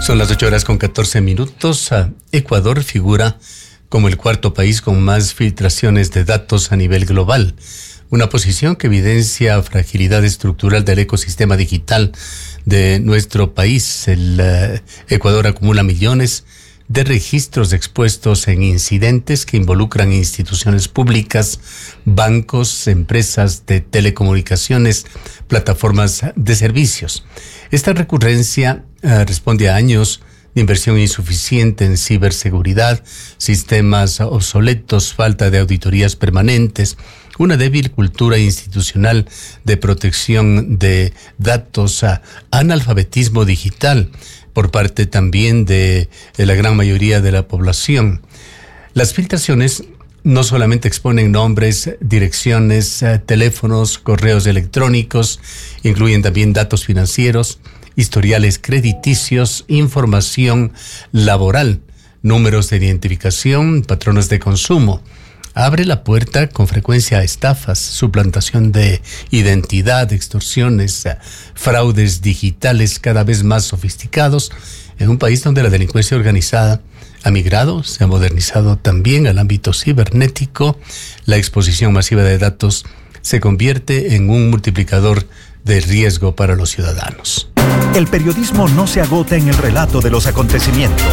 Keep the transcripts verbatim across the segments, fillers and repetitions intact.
Son las ocho horas con catorce minutos. Ecuador figura como el cuarto país con más filtraciones de datos a nivel global. Una posición que evidencia fragilidad estructural del ecosistema digital de nuestro país. El uh, Ecuador acumula millones de registros expuestos en incidentes que involucran instituciones públicas, bancos, empresas de telecomunicaciones, plataformas de servicios. Esta recurrencia uh, responde a años de inversión insuficiente en ciberseguridad, sistemas obsoletos, falta de auditorías permanentes, una débil cultura institucional de protección de datos, uh, analfabetismo digital por parte también de, de la gran mayoría de la población. Las filtraciones no solamente exponen nombres, direcciones, uh, teléfonos, correos electrónicos, incluyen también datos financieros, historiales crediticios, información laboral, números de identificación, patrones de consumo. Abre la puerta con frecuencia a estafas, suplantación de identidad, extorsiones, fraudes digitales cada vez más sofisticados en un país donde la delincuencia organizada ha migrado, se ha modernizado también al ámbito cibernético. La exposición masiva de datos se convierte en un multiplicador de riesgo para los ciudadanos. El periodismo no se agota en el relato de los acontecimientos.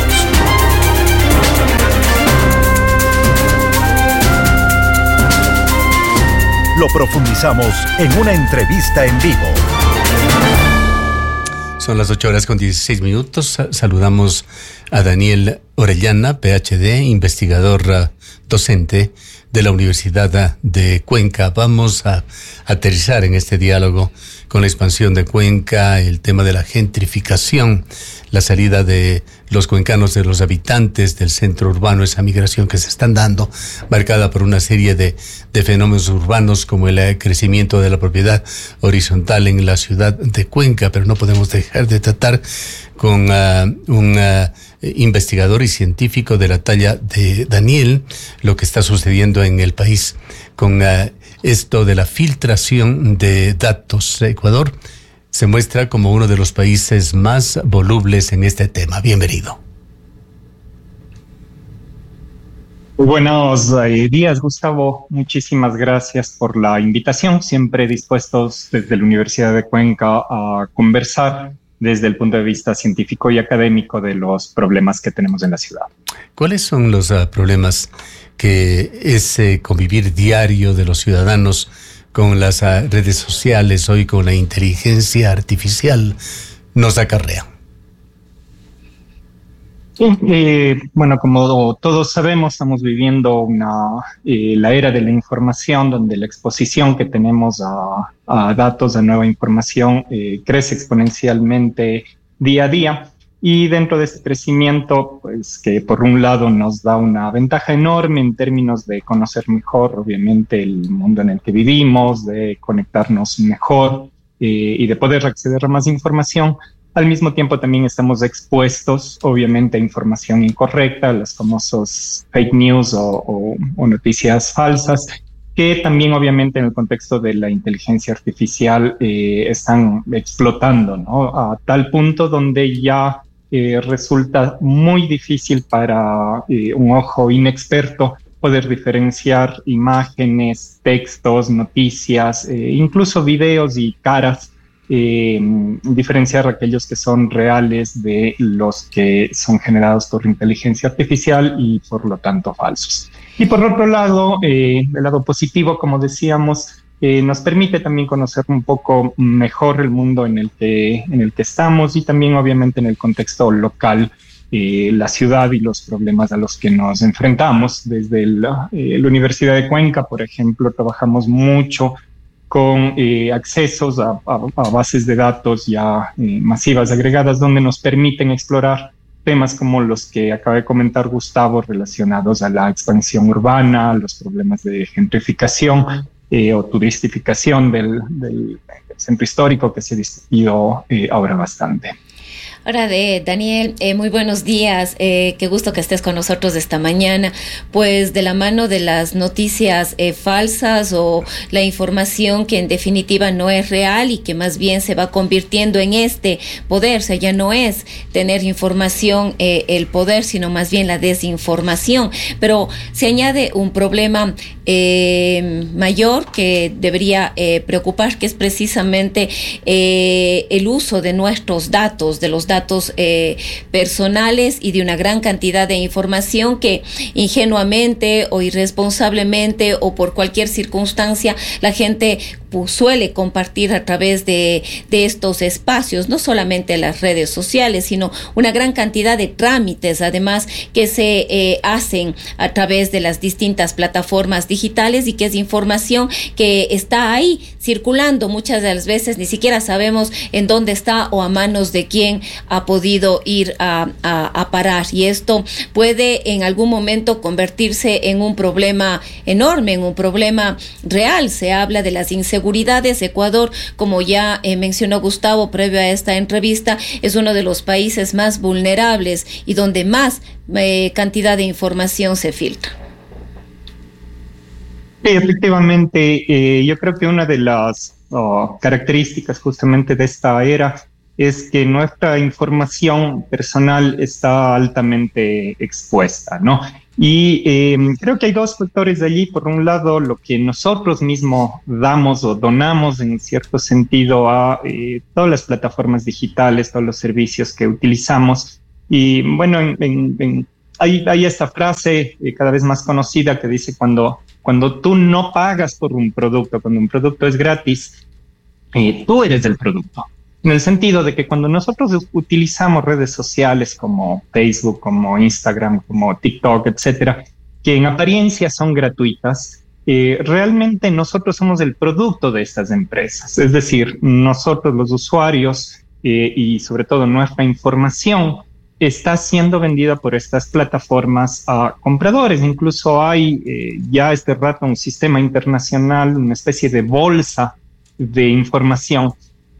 Lo profundizamos en una entrevista en vivo. Son las ocho horas con dieciséis minutos. Saludamos a Daniel Orellana, P H D, investigador uh, docente de la Universidad de Cuenca. Vamos a aterrizar en este diálogo con la expansión de Cuenca, el tema de la gentrificación, la salida de los cuencanos, de los habitantes del centro urbano, esa migración que se están dando, marcada por una serie de, de fenómenos urbanos como el crecimiento de la propiedad horizontal en la ciudad de Cuenca. Pero no podemos dejar de tratar con uh, un uh, investigador y científico de la talla de Daniel, lo que está sucediendo en el país con uh, esto de la filtración de datos. Ecuador se muestra como uno de los países más volubles en este tema. Bienvenido. Muy buenos eh, días, Gustavo. Muchísimas gracias por la invitación. Siempre dispuestos desde la Universidad de Cuenca a conversar desde el punto de vista científico y académico de los problemas que tenemos en la ciudad. ¿Cuáles son los uh, problemas que ese convivir diario de los ciudadanos con las uh, redes sociales, hoy con la inteligencia artificial, nos acarrea? Sí, eh, bueno, como todos sabemos, estamos viviendo una eh, la era de la información, donde la exposición que tenemos a, a datos, a nueva información, eh, crece exponencialmente día a día. Y dentro de este crecimiento, pues que por un lado nos da una ventaja enorme en términos de conocer mejor, obviamente, el mundo en el que vivimos, de conectarnos mejor eh, y de poder acceder a más información. Al mismo tiempo también estamos expuestos, obviamente, a información incorrecta, los famosos fake news o, o, o noticias falsas, que también obviamente en el contexto de la inteligencia artificial eh, están explotando, ¿no? A tal punto donde ya eh, resulta muy difícil para eh, un ojo inexperto poder diferenciar imágenes, textos, noticias, eh, incluso videos y caras, eh, diferenciar aquellos que son reales de los que son generados por inteligencia artificial y por lo tanto falsos. Y por otro lado, eh, el lado positivo, como decíamos, eh, nos permite también conocer un poco mejor el mundo en el que, en el que estamos y también obviamente en el contexto local, eh, la ciudad y los problemas a los que nos enfrentamos. Desde la, eh, la Universidad de Cuenca, por ejemplo, trabajamos mucho con eh, accesos a, a, a bases de datos ya eh, masivas agregadas, donde nos permiten explorar temas como los que acaba de comentar Gustavo, relacionados a la expansión urbana, los problemas de gentrificación eh, o turistificación del, del centro histórico, que se ha discutido eh, ahora bastante. Hola, de Daniel, eh, muy buenos días, eh, qué gusto que estés con nosotros esta mañana. Pues de la mano de las noticias eh, falsas o la información que en definitiva no es real y que más bien se va convirtiendo en este poder, o sea, ya no es tener información eh, el poder, sino más bien la desinformación. Pero se añade un problema eh, mayor que debería eh, preocupar, que es precisamente eh, el uso de nuestros datos, de los datos datos eh, personales y de una gran cantidad de información que ingenuamente o irresponsablemente o por cualquier circunstancia la gente pues, suele compartir a través de, de estos espacios, no solamente las redes sociales, sino una gran cantidad de trámites además que se eh, hacen a través de las distintas plataformas digitales y que es información que está ahí circulando. Muchas de las veces ni siquiera sabemos en dónde está o a manos de quién ha podido ir a, a, a parar, y esto puede en algún momento convertirse en un problema enorme, en un problema real. Se habla de las inseguridades. Ecuador, como ya eh, mencionó Gustavo previo a esta entrevista, es uno de los países más vulnerables y donde más eh, cantidad de información se filtra. Sí, efectivamente, eh, yo creo que una de las oh, características justamente de esta era es que nuestra información personal está altamente expuesta, ¿no? Y eh, creo que hay dos factores de allí. Por un lado, lo que nosotros mismos damos o donamos en cierto sentido a eh, todas las plataformas digitales, todos los servicios que utilizamos. Y bueno, en, en, en, hay, hay esta frase eh, cada vez más conocida que dice cuando, cuando tú no pagas por un producto, cuando un producto es gratis, eh, tú eres el producto. En el sentido de que cuando nosotros utilizamos redes sociales como Facebook, como Instagram, como TikTok, etcétera, que en apariencia son gratuitas, eh, realmente nosotros somos el producto de estas empresas. Es decir, nosotros los usuarios eh, y sobre todo nuestra información está siendo vendida por estas plataformas a compradores. Incluso hay eh, ya este rato un sistema internacional, una especie de bolsa de información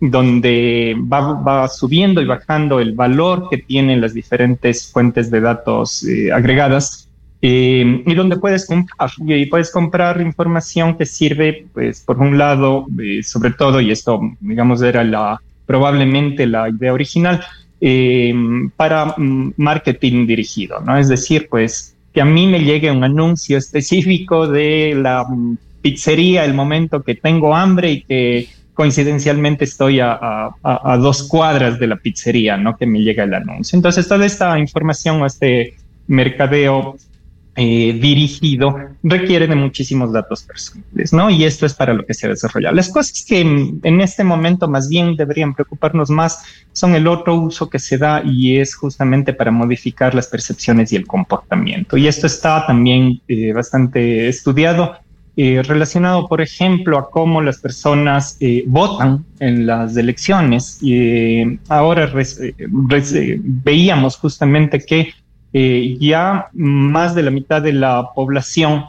donde va, va subiendo y bajando el valor que tienen las diferentes fuentes de datos eh, agregadas eh, y donde puedes comprar, y puedes comprar información que sirve, pues, por un lado, eh, sobre todo, y esto, digamos, era la, probablemente la idea original, eh, para mm, marketing dirigido, ¿no? Es decir, pues, que a mí me llegue un anuncio específico de la mm, pizzería el momento que tengo hambre y que coincidencialmente estoy a, a, a dos cuadras de la pizzería, ¿no? Que me llega el anuncio. Entonces, toda esta información o este mercadeo eh, dirigido requiere de muchísimos datos personales, ¿no? Y esto es para lo que se desarrolla. Las cosas que en, en este momento más bien deberían preocuparnos más son el otro uso que se da, y es justamente para modificar las percepciones y el comportamiento. Y esto está también eh, bastante estudiado, Eh, relacionado, por ejemplo, a cómo las personas eh, votan en las elecciones. Eh, ahora res, res, eh, veíamos justamente que eh, ya más de la mitad de la población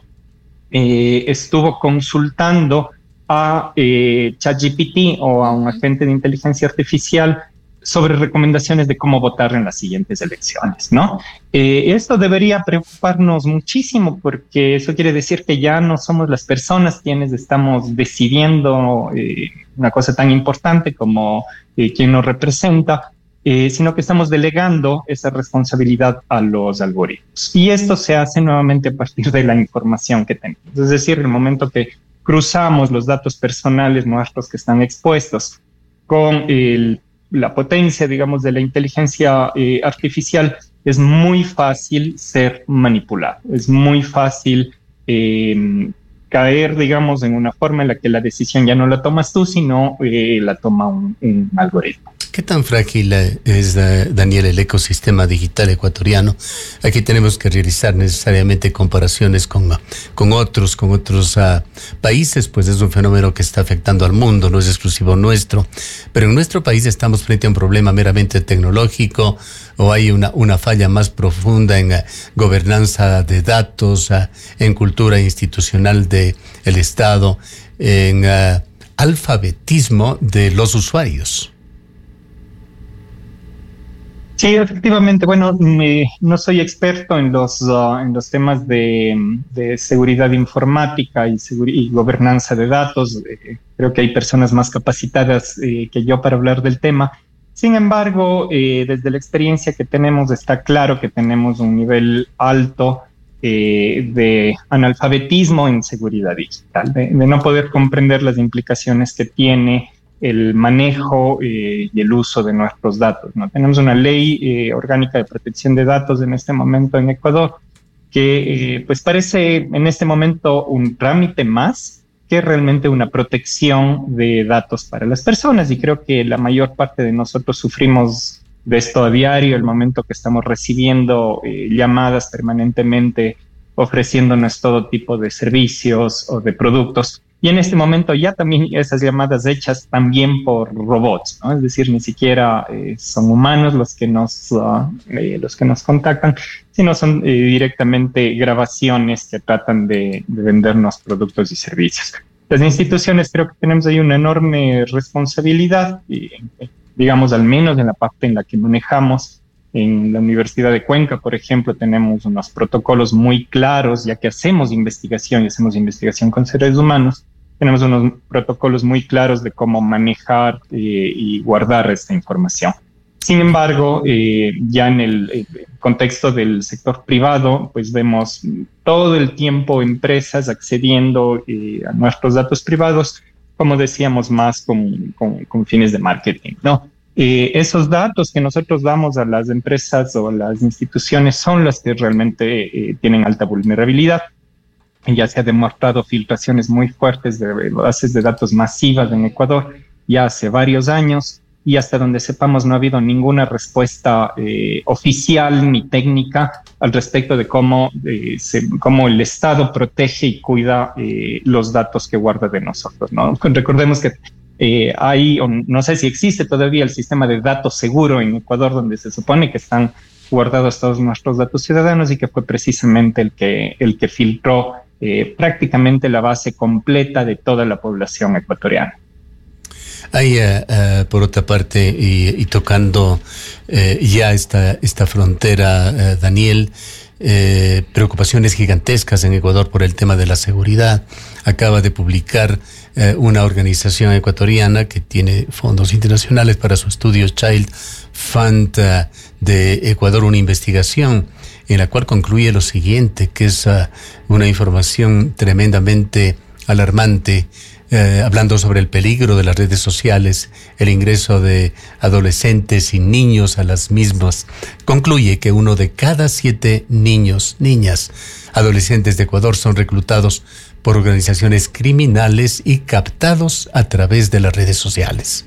eh, estuvo consultando a eh, ChatGPT o a un agente de inteligencia artificial sobre recomendaciones de cómo votar en las siguientes elecciones, ¿no? Eh, esto debería preocuparnos muchísimo, porque eso quiere decir que ya no somos las personas quienes estamos decidiendo eh, una cosa tan importante como eh, quién nos representa, eh, sino que estamos delegando esa responsabilidad a los algoritmos. Y esto se hace nuevamente a partir de la información que tenemos. Es decir, el momento que cruzamos los datos personales nuestros que están expuestos con el la potencia, digamos, de la inteligencia eh, artificial, es muy fácil ser manipulado. Es muy fácil eh, caer, digamos, en una forma en la que la decisión ya no la tomas tú, sino eh, la toma un, un algoritmo. ¿Qué tan frágil es, Daniel, el ecosistema digital ecuatoriano? Aquí tenemos que realizar necesariamente comparaciones con, con otros, con otros uh, países, pues es un fenómeno que está afectando al mundo, no es exclusivo nuestro. Pero en nuestro país estamos frente a un problema meramente tecnológico, o hay una, una falla más profunda en uh, gobernanza de datos, uh, en cultura institucional del Estado, en uh, alfabetismo de los usuarios. Sí, efectivamente. Bueno, me, no soy experto en los, uh, en los temas de, de seguridad informática y, seguri- y gobernanza de datos. Eh, creo que hay personas más capacitadas eh, que yo para hablar del tema. Sin embargo, eh, desde la experiencia que tenemos, está claro que tenemos un nivel alto eh, de analfabetismo en seguridad digital, de, de no poder comprender las implicaciones que tiene el manejo eh, y el uso de nuestros datos, ¿no? Tenemos una ley eh, orgánica de protección de datos en este momento en Ecuador que eh, pues parece en este momento un trámite más que realmente una protección de datos para las personas, y creo que la mayor parte de nosotros sufrimos de esto a diario, el momento que estamos recibiendo eh, llamadas permanentemente ofreciéndonos todo tipo de servicios o de productos. Y en este momento ya también esas llamadas hechas también por robots, ¿no? Es decir, ni siquiera eh, son humanos los que nos, uh, eh, los que nos contactan, sino son eh, directamente grabaciones que tratan de, de vendernos productos y servicios. Las instituciones creo que tenemos ahí una enorme responsabilidad, y, digamos, al menos en la parte en la que manejamos. En la Universidad de Cuenca, por ejemplo, tenemos unos protocolos muy claros, ya que hacemos investigación y hacemos investigación con seres humanos. Tenemos unos protocolos muy claros de cómo manejar eh, y guardar esta información. Sin embargo, eh, ya en el eh, contexto del sector privado, pues vemos todo el tiempo empresas accediendo eh, a nuestros datos privados, como decíamos, más con, con, con fines de marketing, ¿no? Eh, esos datos que nosotros damos a las empresas o a las instituciones son los que realmente eh, tienen alta vulnerabilidad. Ya se ha demostrado filtraciones muy fuertes de bases de datos masivas en Ecuador ya hace varios años, y hasta donde sepamos no ha habido ninguna respuesta eh, oficial ni técnica al respecto de cómo, eh, se, cómo el Estado protege y cuida eh, los datos que guarda de nosotros, ¿no? Recordemos que Eh, hay, o no sé si existe todavía el sistema de datos seguro en Ecuador, donde se supone que están guardados todos nuestros datos ciudadanos, y que fue precisamente el que, el que filtró eh, prácticamente la base completa de toda la población ecuatoriana. Hay, uh, uh, por otra parte, y, y tocando uh, ya esta, esta frontera, uh, Daniel, Eh, preocupaciones gigantescas en Ecuador por el tema de la seguridad. Acaba de publicar eh, una organización ecuatoriana que tiene fondos internacionales para su estudio Child Fund uh, de Ecuador, una investigación en la cual concluye lo siguiente, que es uh, una información tremendamente alarmante, eh, hablando sobre el peligro de las redes sociales, el ingreso de adolescentes y niños a las mismas. Concluye que uno de cada siete niños, niñas, adolescentes de Ecuador son reclutados por organizaciones criminales y captados a través de las redes sociales.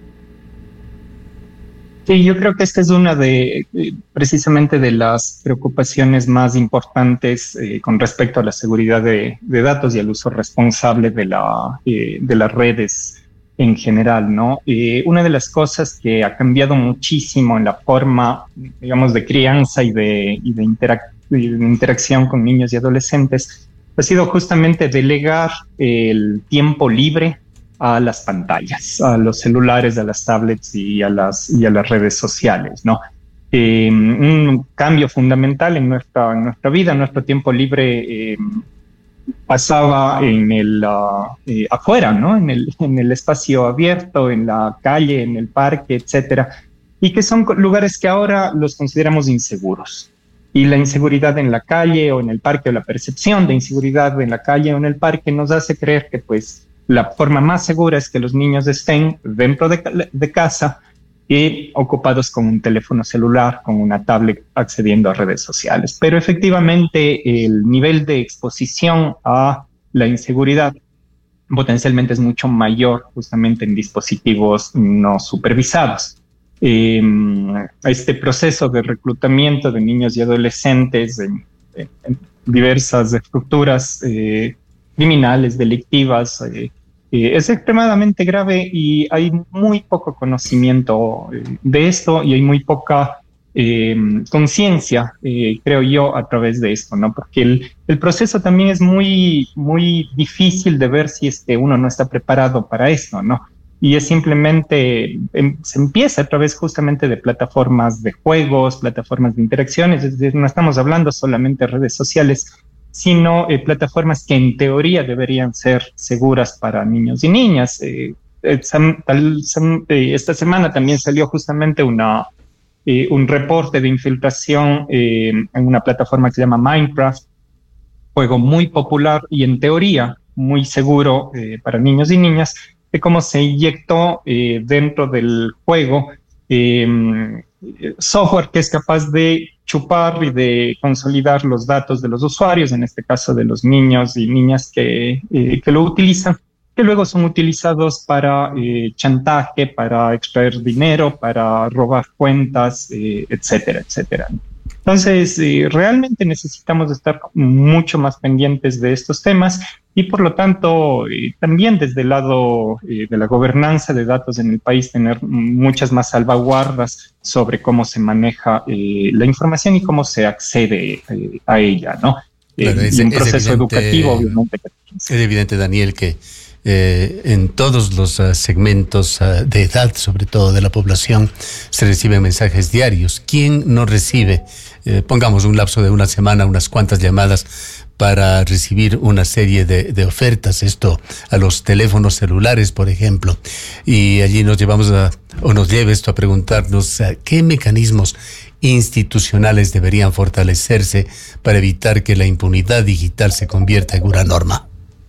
Sí, yo creo que esta es una de, precisamente, de las preocupaciones más importantes eh, con respecto a la seguridad de, de datos y al uso responsable de, la, eh, de las redes en general, ¿no? Eh, una de las cosas que ha cambiado muchísimo en la forma, digamos, de crianza y de, y de, interac- y de interacción con niños y adolescentes ha sido justamente delegar el tiempo libre a las pantallas, a los celulares, a las tablets y a las, y a las redes sociales, ¿no? Eh, un cambio fundamental en nuestra, en nuestra vida, nuestro tiempo libre eh, pasaba en el, uh, eh, afuera, ¿no? En el, en el espacio abierto, en la calle, en el parque, etcétera, y que son lugares que ahora los consideramos inseguros. Y la inseguridad en la calle o en el parque, o la percepción de inseguridad en la calle o en el parque, nos hace creer que, pues, la forma más segura es que los niños estén dentro de, de casa y ocupados con un teléfono celular, con una tablet, accediendo a redes sociales. Pero efectivamente el nivel de exposición a la inseguridad potencialmente es mucho mayor justamente en dispositivos no supervisados. Eh, este proceso de reclutamiento de niños y adolescentes en, en, en diversas estructuras eh, criminales, delictivas, eh, eh, es extremadamente grave, y hay muy poco conocimiento eh, de esto, y hay muy poca eh, conciencia, eh, creo yo, a través de esto, ¿no? Porque el, el proceso también es muy, muy difícil de ver si es que uno no está preparado para esto, ¿no? y es simplemente, em, se empieza a través justamente de plataformas de juegos, plataformas de interacciones, es decir, no estamos hablando solamente de redes sociales, sino eh, plataformas que en teoría deberían ser seguras para niños y niñas. Eh, eh, sam, tal, sam, eh, esta semana también salió justamente una, eh, un reporte de infiltración eh, en una plataforma que se llama Minecraft, juego muy popular y en teoría muy seguro eh, para niños y niñas, de cómo se inyectó eh, dentro del juego eh, software que es capaz de chupar y de consolidar los datos de los usuarios, en este caso de los niños y niñas que, eh, que lo utilizan, que luego son utilizados para eh, chantaje, para extraer dinero, para robar cuentas, eh, etcétera, etcétera. Entonces, eh, realmente necesitamos estar mucho más pendientes de estos temas y, por lo tanto, eh, también desde el lado eh, de la gobernanza de datos en el país, tener muchas más salvaguardas sobre cómo se maneja eh, la información y cómo se accede eh, a ella, ¿no? Claro, eh, es, y un es proceso evidente, educativo, obviamente. Es evidente, Daniel, que Eh, en todos los uh, segmentos uh, de edad, sobre todo de la población, se reciben mensajes diarios. ¿Quién no recibe, eh, pongamos un lapso de una semana, unas cuantas llamadas para recibir una serie de, de ofertas? Esto a los teléfonos celulares, por ejemplo. Y allí nos llevamos a, o nos lleva esto a preguntarnos uh, qué mecanismos institucionales deberían fortalecerse para evitar que la impunidad digital se convierta en una norma.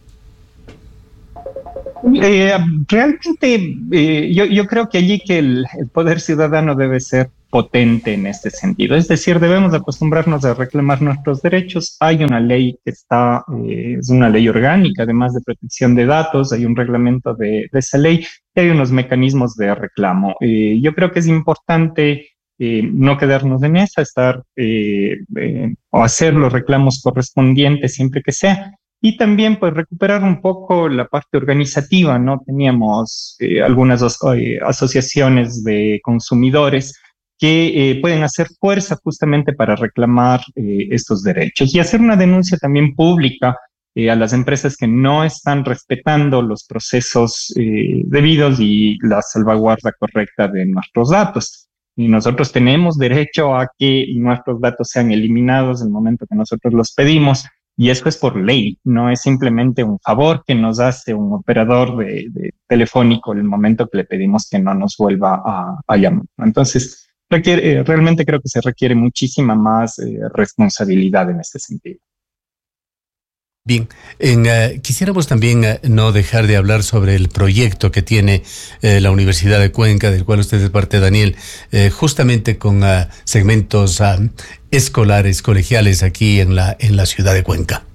Eh, realmente eh, yo, yo creo que allí que el, el poder ciudadano debe ser potente en este sentido. Es decir, debemos acostumbrarnos a reclamar nuestros derechos. Hay una ley que está, eh, es una ley orgánica, además de protección de datos, hay un reglamento de, de esa ley y hay unos mecanismos de reclamo. Eh, yo creo que es importante eh, no quedarnos en esa, estar eh, eh, o hacer los reclamos correspondientes siempre que sea. Y también, pues, recuperar un poco la parte organizativa, ¿no? Teníamos eh, algunas eh, asociaciones de consumidores que eh, pueden hacer fuerza justamente para reclamar eh, estos derechos y hacer una denuncia también pública eh, a las empresas que no están respetando los procesos eh, debidos y la salvaguarda correcta de nuestros datos. Y nosotros tenemos derecho a que nuestros datos sean eliminados en el momento que nosotros los pedimos. Y eso es por ley, no es simplemente un favor que nos hace un operador de, de telefónico en el momento que le pedimos que no nos vuelva a, a llamar. Entonces, requiere, eh, realmente creo que se requiere muchísima más eh, responsabilidad en este sentido. Bien, en, uh, quisiéramos también uh, no dejar de hablar sobre el proyecto que tiene uh, la Universidad de Cuenca, del cual usted es parte, Daniel, uh, justamente con uh, segmentos uh, escolares, colegiales aquí en la, en la ciudad de Cuenca.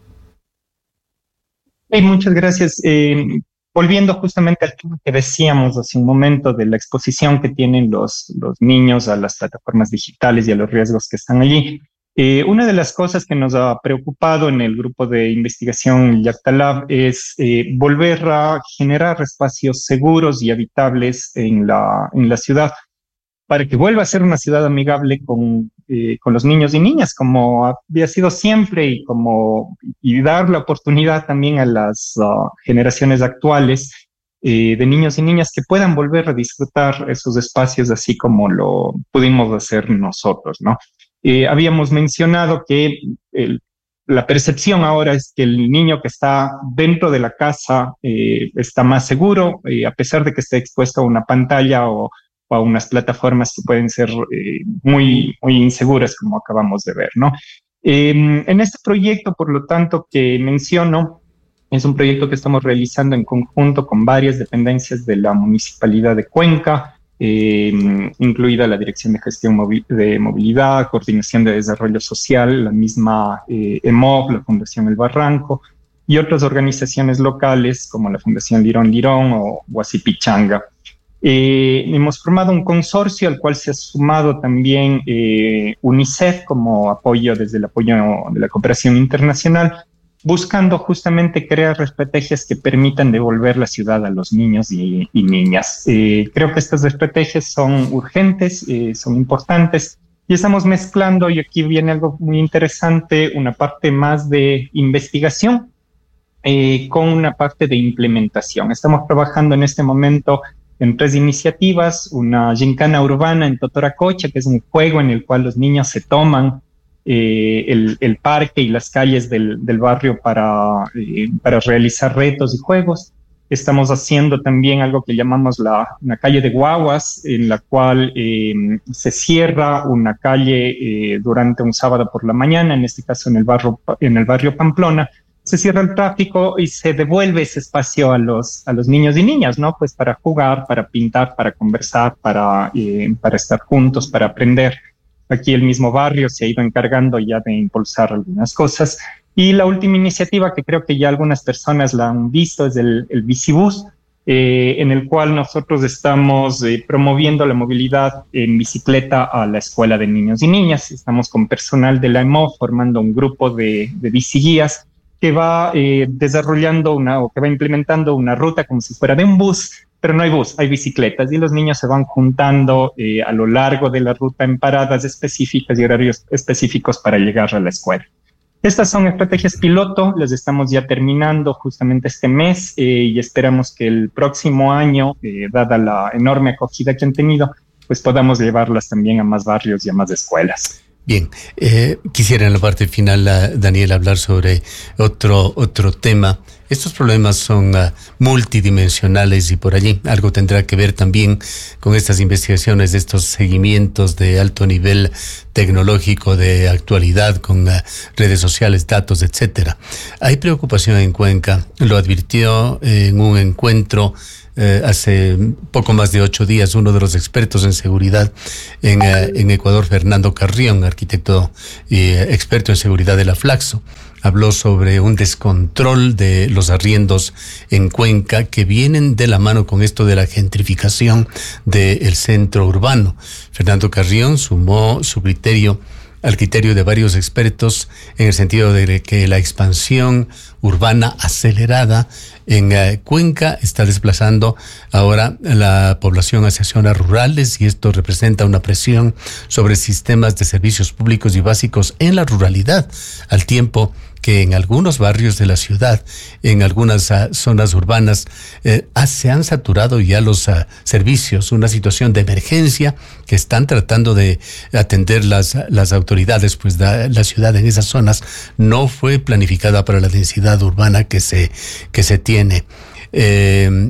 Hey, muchas gracias. Eh, volviendo justamente al tema que decíamos hace un momento de la exposición que tienen los, los niños a las plataformas digitales y a los riesgos que están allí. Eh, una de las cosas que nos ha preocupado en el grupo de investigación Yactalab es eh, volver a generar espacios seguros y habitables en la, en la ciudad para que vuelva a ser una ciudad amigable con, eh, con los niños y niñas, como había sido siempre, y, como, y dar la oportunidad también a las uh, generaciones actuales eh, de niños y niñas que puedan volver a disfrutar esos espacios así como lo pudimos hacer nosotros, ¿no? Eh, habíamos mencionado que el, la percepción ahora es que el niño que está dentro de la casa eh, está más seguro, eh, a pesar de que esté expuesto a una pantalla o, o a unas plataformas que pueden ser eh, muy, muy inseguras, como acabamos de ver, ¿no? Eh, en este proyecto, por lo tanto, que menciono, es un proyecto que estamos realizando en conjunto con varias dependencias de la Municipalidad de Cuenca, Eh, incluida la Dirección de Gestión de Movilidad, Coordinación de Desarrollo Social, la misma eh, E M O V, la Fundación El Barranco, y otras organizaciones locales como la Fundación Lirón Lirón o Huasipichanga. Eh, hemos formado un consorcio al cual se ha sumado también eh, UNICEF como apoyo desde el apoyo de la cooperación internacional, buscando justamente crear estrategias que permitan devolver la ciudad a los niños y, y niñas. Eh, creo que estas estrategias son urgentes, eh, son importantes, y estamos mezclando, y aquí viene algo muy interesante, una parte más de investigación eh, con una parte de implementación. Estamos trabajando en este momento en tres iniciativas, una gincana urbana en Totoracocha, que es un juego en el cual los niños se toman eh, el, el parque y las calles del, del barrio para, eh, para realizar retos y juegos. Estamos haciendo también algo que llamamos la, una calle de guaguas, en la cual eh, se cierra una calle eh, durante un sábado por la mañana, en este caso en el barrio, en el barrio Pamplona. Se cierra el tráfico y se devuelve ese espacio a los, a los niños y niñas, ¿no? Pues para jugar, para pintar, para conversar, para, eh, para estar juntos, para aprender. Aquí el mismo barrio se ha ido encargando ya de impulsar algunas cosas. Y la última iniciativa, que creo que ya algunas personas la han visto, es el, el Bicibús, eh, en el cual nosotros estamos eh, promoviendo la movilidad en bicicleta a la escuela de niños y niñas. Estamos con personal de la E M O formando un grupo de, de biciguías que va eh, desarrollando una, o que va implementando una ruta como si fuera de un bus, pero no hay bus, hay bicicletas, y los niños se van juntando eh, a lo largo de la ruta en paradas específicas y horarios específicos para llegar a la escuela. Estas son estrategias piloto, las estamos ya terminando justamente este mes eh, y esperamos que el próximo año, eh, dada la enorme acogida que han tenido, pues podamos llevarlas también a más barrios y a más escuelas. Bien, eh, quisiera en la parte final, uh, Daniel, hablar sobre otro otro tema. Estos problemas son uh, multidimensionales y por allí algo tendrá que ver también con estas investigaciones, de estos seguimientos de alto nivel tecnológico, de actualidad, con uh, redes sociales, datos, etcétera. Hay preocupación en Cuenca, lo advirtió eh, en un encuentro Eh, hace poco más de ocho días uno de los expertos en seguridad en, eh, en Ecuador, Fernando Carrión, arquitecto y eh, experto en seguridad de la Flaxo. Habló sobre un descontrol de los arriendos en Cuenca que vienen de la mano con esto de la gentrificación del centro urbano. Fernando Carrión sumó su criterio al criterio de varios expertos en el sentido de que la expansión urbana acelerada en uh, Cuenca está desplazando ahora la población hacia zonas rurales, y esto representa una presión sobre sistemas de servicios públicos y básicos en la ruralidad, al tiempo que en algunos barrios de la ciudad, en algunas uh, zonas urbanas, eh, se han saturado ya los uh, servicios, una situación de emergencia que están tratando de atender las, las autoridades, pues da, la ciudad en esas zonas no fue planificada para la densidad urbana que se, que se tiene. Eh,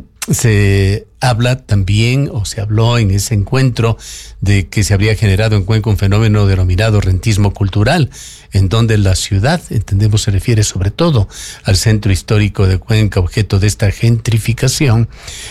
se habla también, o se habló en ese encuentro, de que se habría generado en Cuenca un fenómeno denominado rentismo cultural, en donde la ciudad, entendemos, se refiere sobre todo al centro histórico de Cuenca, objeto de esta gentrificación.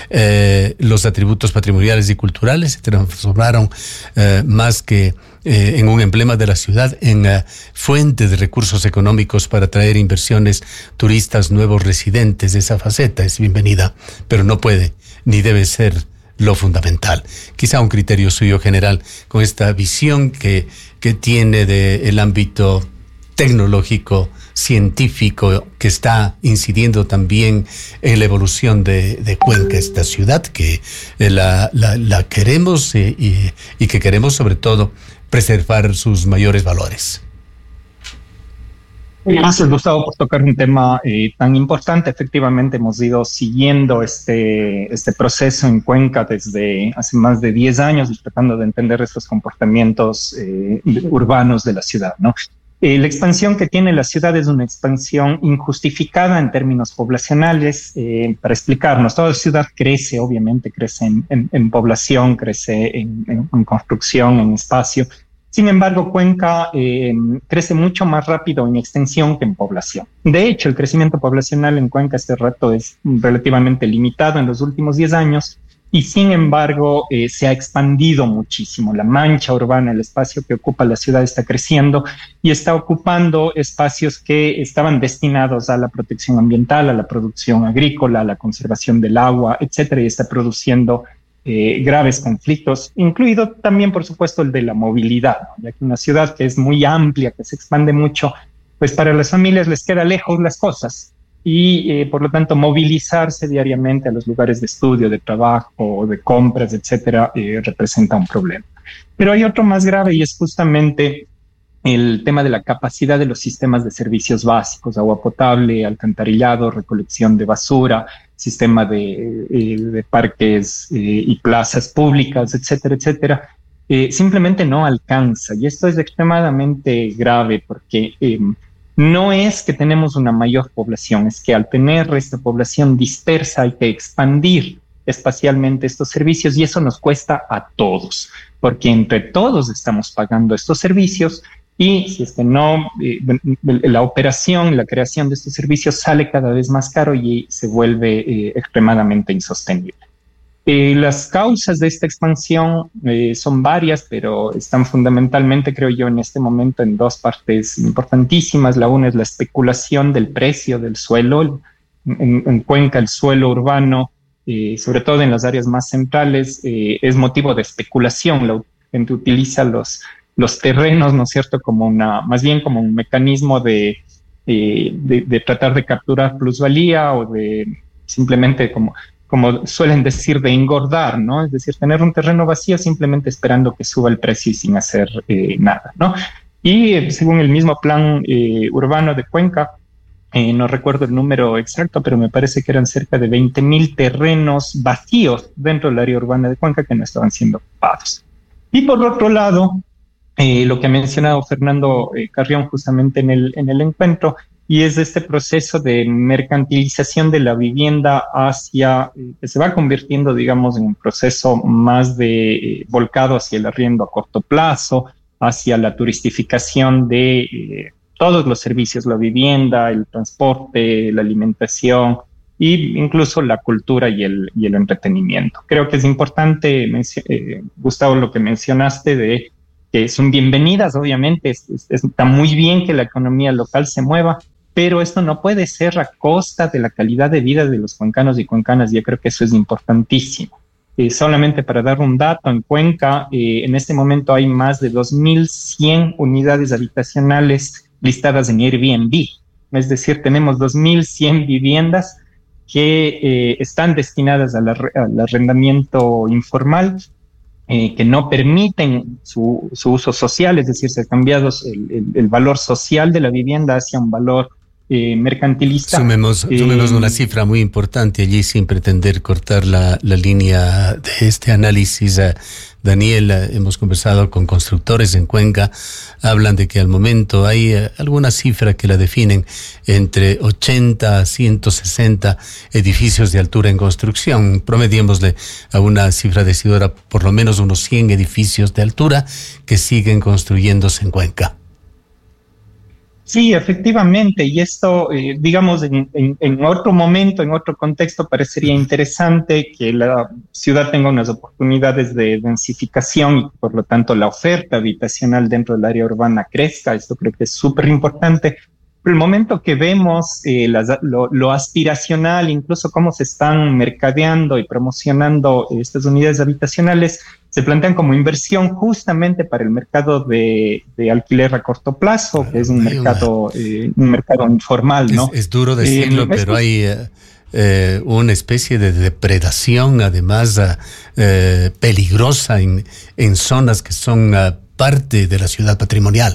Eh, los atributos patrimoniales y culturales se transformaron eh, más que eh, en un emblema de la ciudad, en uh, fuente de recursos económicos para atraer inversiones, turistas, nuevos residentes. Esa faceta es bienvenida, pero no puede ni debe ser lo fundamental. Quizá un criterio suyo general con esta visión que, que tiene del ámbito tecnológico, científico, que está incidiendo también en la evolución de, de Cuenca, esta ciudad que la, la, la queremos y, y, y que queremos sobre todo preservar sus mayores valores. Gracias, Gustavo, por tocar un tema eh, tan importante. Efectivamente, hemos ido siguiendo este, este proceso en Cuenca desde hace más de diez años y tratando de entender estos comportamientos eh, urbanos de la ciudad, ¿no? Eh, la expansión que tiene la ciudad es una expansión injustificada en términos poblacionales. Eh, para explicarnos, toda ciudad crece, obviamente, crece en, en, en población, crece en, en, en construcción, en espacio. Sin embargo, Cuenca eh, crece mucho más rápido en extensión que en población. De hecho, el crecimiento poblacional en Cuenca este rato es relativamente limitado en los últimos diez años y sin embargo eh, se ha expandido muchísimo. La mancha urbana, el espacio que ocupa la ciudad está creciendo y está ocupando espacios que estaban destinados a la protección ambiental, a la producción agrícola, a la conservación del agua, etcétera, y está produciendo Eh, graves conflictos, incluido también, por supuesto, el de la movilidad, ¿no? Ya que una ciudad que es muy amplia, que se expande mucho, pues para las familias les queda lejos las cosas y, eh, por lo tanto, movilizarse diariamente a los lugares de estudio, de trabajo, de compras, etcétera, eh, representa un problema. Pero hay otro más grave y es justamente el tema de la capacidad de los sistemas de servicios básicos, agua potable, alcantarillado, recolección de basura, sistema de, eh, de parques eh, y plazas públicas, etcétera, etcétera, eh, simplemente no alcanza. Y esto es extremadamente grave porque eh, no es que tenemos una mayor población, es que al tener esta población dispersa hay que expandir espacialmente estos servicios y eso nos cuesta a todos, porque entre todos estamos pagando estos servicios y si es que no, eh, la operación, la creación de estos servicios sale cada vez más caro y se vuelve eh, extremadamente insostenible. Eh, las causas de esta expansión eh, son varias, pero están fundamentalmente, creo yo, en este momento en dos partes importantísimas. La una es la especulación del precio del suelo. En, en Cuenca el suelo urbano, eh, sobre todo en las áreas más centrales, eh, es motivo de especulación. La gente utiliza los, los terrenos, ¿no es cierto?, como una, más bien como un mecanismo de, eh, de, de tratar de capturar plusvalía o de simplemente como... como suelen decir, de engordar, ¿no? Es decir, tener un terreno vacío simplemente esperando que suba el precio y sin hacer eh, nada, ¿no? Y eh, según el mismo plan eh, urbano de Cuenca, eh, no recuerdo el número exacto, pero me parece que eran cerca de veinte mil terrenos vacíos dentro del área urbana de Cuenca que no estaban siendo ocupados. Y por otro lado, eh, lo que ha mencionado Fernando eh, Carrión justamente en el, en el encuentro, y es este proceso de mercantilización de la vivienda hacia, eh, que se va convirtiendo, digamos, en un proceso más de eh, volcado hacia el arriendo a corto plazo, hacia la turistificación de eh, todos los servicios, la vivienda, el transporte, la alimentación e incluso la cultura y el, y el entretenimiento. Creo que es importante, eh, Gustavo, lo que mencionaste de que son bienvenidas, obviamente, es, es, está muy bien que la economía local se mueva, pero esto no puede ser a costa de la calidad de vida de los cuencanos y cuencanas. Yo creo que eso es importantísimo. Eh, solamente para dar un dato, en Cuenca, eh, en este momento hay más de dos mil cien unidades habitacionales listadas en Airbnb. Es decir, tenemos dos mil cien viviendas que eh, están destinadas al, al arrendamiento informal, Eh, que no permiten su, su uso social, es decir, se ha cambiado el, el, el valor social de la vivienda hacia un valor eh, mercantilista. Sumemos, eh, sumemos una cifra muy importante allí sin pretender cortar la, la línea de este análisis. Uh, Daniel, uh, hemos conversado con constructores en Cuenca, hablan de que al momento hay uh, alguna cifra que la definen entre ochenta a ciento sesenta edificios de altura en construcción. Promediémosle a una cifra decidora por lo menos unos cien edificios de altura que siguen construyéndose en Cuenca. Sí, efectivamente, y esto, eh, digamos, en, en, en otro momento, en otro contexto, parecería interesante que la ciudad tenga unas oportunidades de densificación y por lo tanto la oferta habitacional dentro del área urbana crezca. Esto creo que es súper importante. Pero el momento que vemos eh, las, lo, lo aspiracional, incluso cómo se están mercadeando y promocionando estas unidades habitacionales, se plantean como inversión justamente para el mercado de, de alquiler a corto plazo, que es un mercado, eh, un mercado informal, ¿no? Es, es duro decirlo, eh, pero hay eh, eh, una especie de depredación, además eh, peligrosa en, en zonas que son uh, parte de la ciudad patrimonial.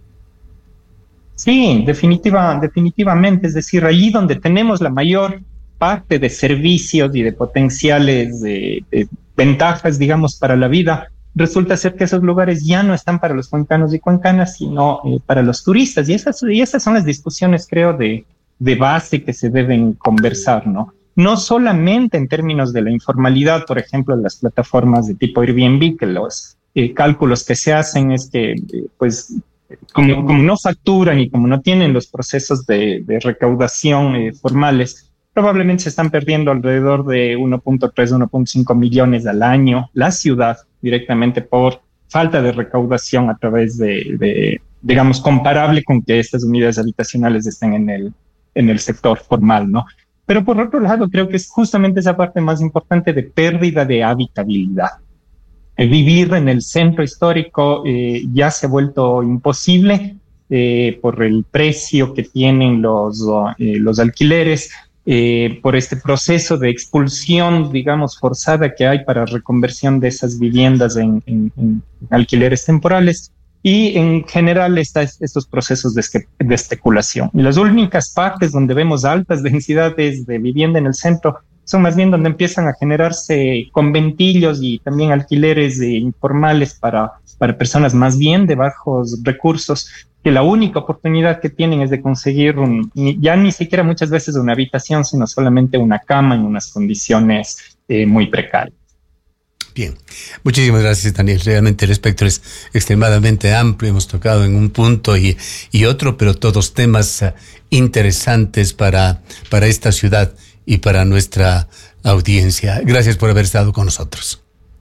Sí, definitiva, definitivamente. Es decir, allí donde tenemos la mayor parte de servicios y de potenciales de, de ventajas, digamos, para la vida, resulta ser que esos lugares ya no están para los cuencanos y cuencanas, sino eh, para los turistas. Y esas, y esas son las discusiones, creo, de, de base que se deben conversar, ¿no? No solamente en términos de la informalidad, por ejemplo, en las plataformas de tipo Airbnb, que los eh, cálculos que se hacen es que, eh, pues, Como, como no facturan y como no tienen los procesos de, de recaudación eh, formales, probablemente se están perdiendo alrededor de uno punto tres, uno punto cinco millones al año la ciudad directamente por falta de recaudación a través de, de, digamos, comparable con que estas unidades habitacionales estén en el, en el sector formal, ¿no? Pero por otro lado, creo que es justamente esa parte más importante de pérdida de habitabilidad. Vivir en el centro histórico eh, ya se ha vuelto imposible eh, por el precio que tienen los, eh, los alquileres, eh, por este proceso de expulsión, digamos, forzada que hay para reconversión de esas viviendas en, en, en alquileres temporales. y en general está estos procesos de, de especulación. Y las únicas partes donde vemos altas densidades de vivienda en el centro son más bien donde empiezan a generarse conventillos y también alquileres eh, informales para, para personas más bien de bajos recursos, que la única oportunidad que tienen es de conseguir un, ya ni siquiera muchas veces una habitación, sino solamente una cama en unas condiciones eh, muy precarias. Bien, muchísimas gracias, Daniel. Realmente el espectro es extremadamente amplio, hemos tocado en un punto y, y otro, pero todos temas uh, interesantes para, para esta ciudad y para nuestra audiencia. Gracias por haber estado con nosotros.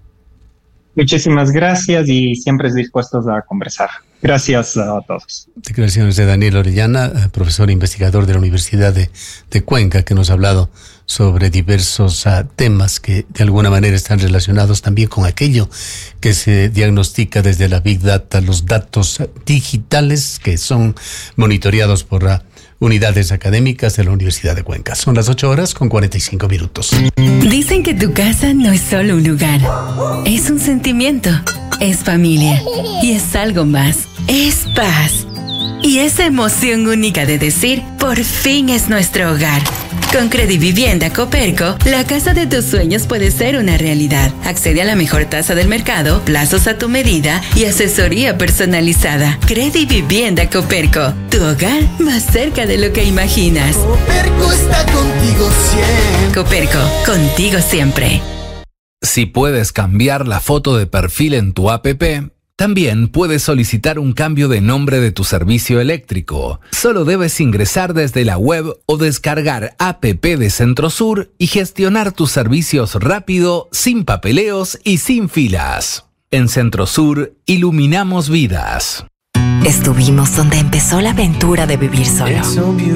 Muchísimas gracias y siempre dispuestos a conversar. Gracias a todos. Declaraciones de Daniel Orellana, profesor e investigador de la Universidad de, de Cuenca, que nos ha hablado sobre diversos uh, temas que de alguna manera están relacionados también con aquello que se diagnostica desde la Big Data, los datos digitales que son monitoreados por uh, unidades académicas de la Universidad de Cuenca. Son las ocho horas con cuarenta y cinco minutos. Dicen que tu casa no es solo un lugar, es un sentimiento, es familia y es algo más, es paz. Y esa emoción única de decir, por fin es nuestro hogar. Con Credivivienda Coperco, la casa de tus sueños puede ser una realidad. Accede a la mejor tasa del mercado, plazos a tu medida y asesoría personalizada. Credivivienda Coperco, tu hogar más cerca de lo que imaginas. Coperco está contigo siempre. Coperco, contigo siempre. Si puedes cambiar la foto de perfil en tu app, también puedes solicitar un cambio de nombre de tu servicio eléctrico. Solo debes ingresar desde la web o descargar app de Centrosur y gestionar tus servicios rápido, sin papeleos y sin filas. En Centrosur, iluminamos vidas. Estuvimos donde empezó la aventura de vivir solo.